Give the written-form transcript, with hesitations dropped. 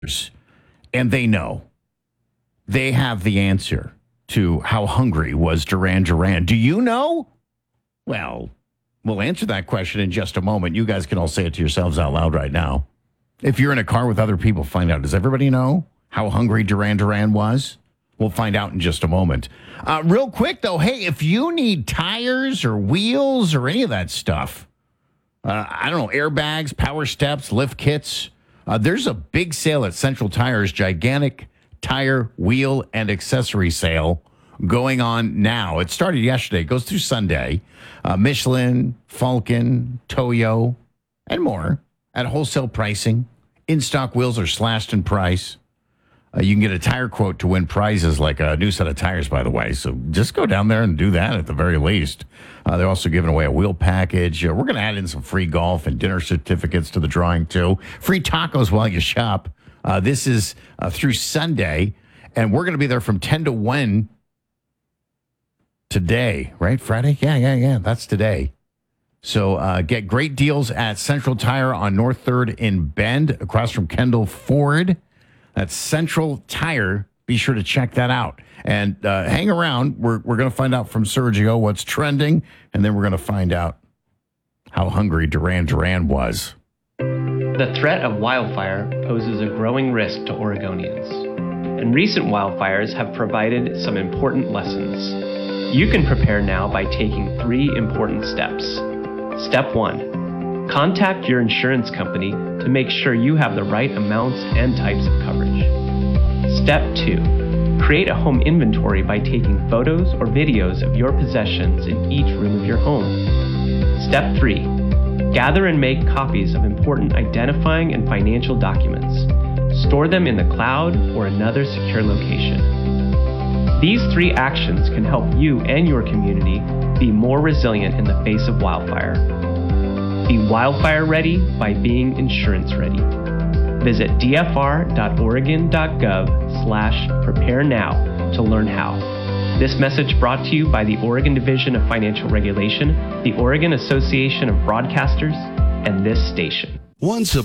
and they know. They have the answer to how hungry was Duran Duran. Do you know? Well, we'll answer that question in just a moment. You guys can all say it to yourselves out loud right now. If you're in a car with other people, find out. Does everybody know how hungry Duran Duran was? We'll find out in just a moment. Real quick, though, hey, if you need tires or wheels or any of that stuff, I don't know, airbags, power steps, lift kits, there's a big sale at Central Tire's gigantic tire, wheel, and accessory sale going on now. It started yesterday. It goes through Sunday. Michelin, Falcon, Toyo, and more at wholesale pricing. In-stock wheels are slashed in price. You can get a tire quote to win prizes like a new set of tires, by the way. So just go down there and do that at the very least. They're also giving away a wheel package. We're going to add in some free golf and dinner certificates to the drawing, too. Free tacos while you shop. This is through Sunday, and we're going to be there from 10 to 1 today, right? Friday? Yeah. That's today. So get great deals at Central Tire on North 3rd in Bend, across from Kendall Ford. That's Central Tire. Be sure to check that out. And hang around. We're going to find out from Sergio what's trending, and then we're going to find out how hungry Duran Duran was. The threat of wildfire poses a growing risk to Oregonians, and recent wildfires have provided some important lessons. You can prepare now by taking 3 important steps. Step 1. Contact your insurance company to make sure you have the right amounts and types of coverage. Step 2. Create a home inventory by taking photos or videos of your possessions in each room of your home. Step 3. Gather and make copies of important identifying and financial documents. Store them in the cloud or another secure location. These 3 actions can help you and your community be more resilient in the face of wildfire. Be wildfire ready by being insurance ready. Visit dfr.oregon.gov/prepare now to learn how. This message brought to you by the Oregon Division of Financial Regulation, the Oregon Association of Broadcasters, and this station. Once